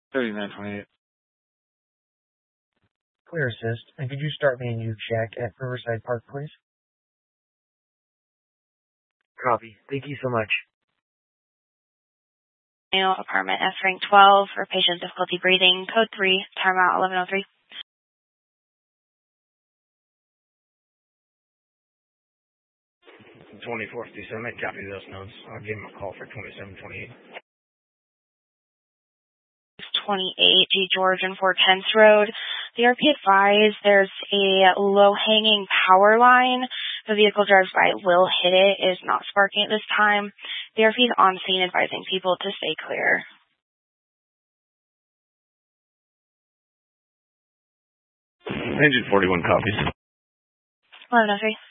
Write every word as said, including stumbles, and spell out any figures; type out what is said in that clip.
thirty-nine twenty-eight. Clear assist. And could you start me a new check at Riverside Park, please? Copy. Thank you so much. Apartment S rank twelve for patient difficulty breathing. Code three, timeout eleven oh three. twenty-fourth December, copy those notes. I'll give him a call for twenty-seven twenty-eight. twenty-eight G George and four tenth Road. The R P advised there's a low-hanging power line. The vehicle drives by, will hit it, is not sparking at this time. The R P is on scene advising people to stay clear. Engine forty-one copies. eleven oh three.